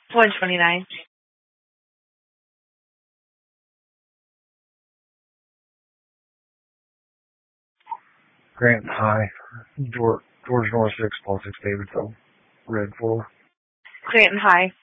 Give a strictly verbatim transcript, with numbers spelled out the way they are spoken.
one twenty-nine. Grant High. George, George North six, Paul six, Davidville. Red four. Clanton High.